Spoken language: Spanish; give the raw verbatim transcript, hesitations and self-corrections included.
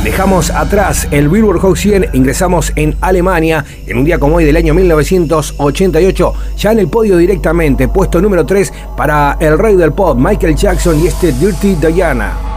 Dejamos atrás el Billboard Hot cien, ingresamos en Alemania en un día como hoy del año mil novecientos ochenta y ocho, ya en el podio directamente, puesto número tres para el rey del pop, Michael Jackson y este Dirty Diana.